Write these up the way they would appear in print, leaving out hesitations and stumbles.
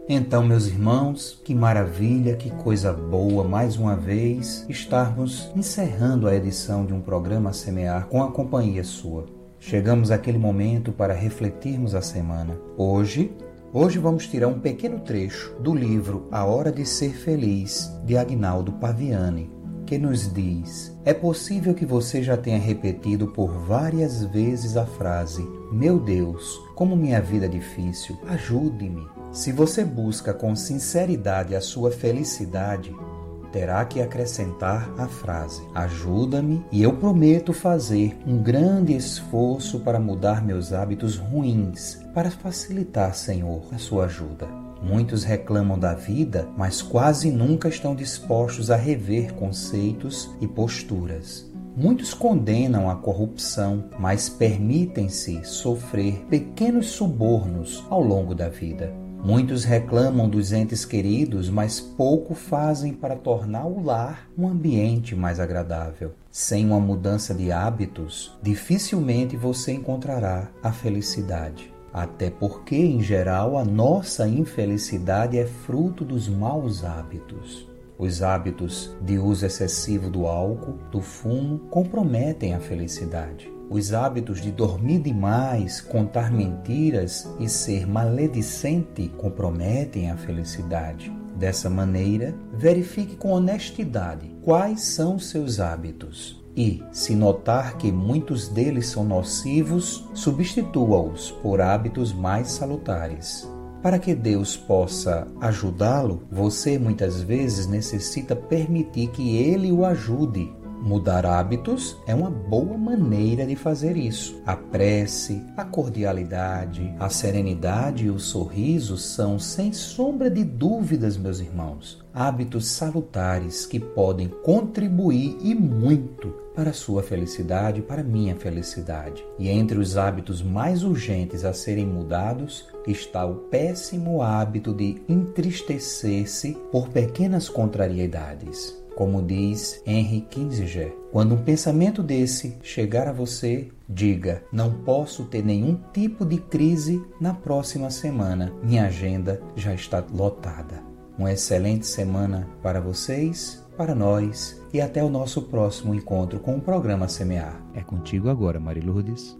Então, meus irmãos, que maravilha, que coisa boa, mais uma vez, estarmos encerrando a edição de um programa Semear com a companhia sua. Chegamos àquele momento para refletirmos a semana. Hoje vamos tirar um pequeno trecho do livro A Hora de Ser Feliz, de Aguinaldo Paviani, que nos diz: é possível que você já tenha repetido por várias vezes a frase: meu Deus, como minha vida é difícil, ajude-me. Se você busca com sinceridade a sua felicidade, terá que acrescentar a frase: ajuda-me e eu prometo fazer um grande esforço para mudar meus hábitos ruins, para facilitar, Senhor, a sua ajuda. Muitos reclamam da vida, mas quase nunca estão dispostos a rever conceitos e posturas. Muitos condenam a corrupção, mas permitem-se sofrer pequenos subornos ao longo da vida. Muitos reclamam dos entes queridos, mas pouco fazem para tornar o lar um ambiente mais agradável. Sem uma mudança de hábitos, dificilmente você encontrará a felicidade. Até porque, em geral, a nossa infelicidade é fruto dos maus hábitos. Os hábitos de uso excessivo do álcool, do fumo, comprometem a felicidade. Os hábitos de dormir demais, contar mentiras e ser maledicente comprometem a felicidade. Dessa maneira, verifique com honestidade quais são seus hábitos e, se notar que muitos deles são nocivos, substitua-os por hábitos mais salutares. Para que Deus possa ajudá-lo, você muitas vezes necessita permitir que Ele o ajude. Mudar hábitos é uma boa maneira de fazer isso. A prece, a cordialidade, a serenidade e o sorriso são, sem sombra de dúvidas, meus irmãos, hábitos salutares que podem contribuir e muito para a sua felicidade, para a minha felicidade. E entre os hábitos mais urgentes a serem mudados está o péssimo hábito de entristecer-se por pequenas contrariedades. Como diz Henry Kissinger, quando um pensamento desse chegar a você, diga: não posso ter nenhum tipo de crise na próxima semana. Minha agenda já está lotada. Uma excelente semana para vocês, para nós e até o nosso próximo encontro com o programa Semear. É contigo agora, Mari Lourdes.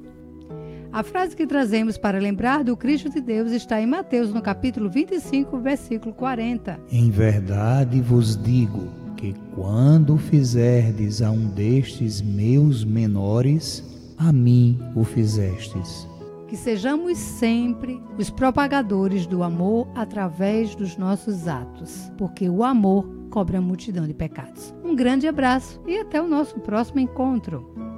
A frase que trazemos para lembrar do Cristo de Deus está em Mateus, no capítulo 25, versículo 40. Em verdade vos digo que quando fizerdes a um destes meus menores, a mim o fizestes. Que sejamos sempre os propagadores do amor através dos nossos atos, porque o amor cobre a multidão de pecados. Um grande abraço e até o nosso próximo encontro.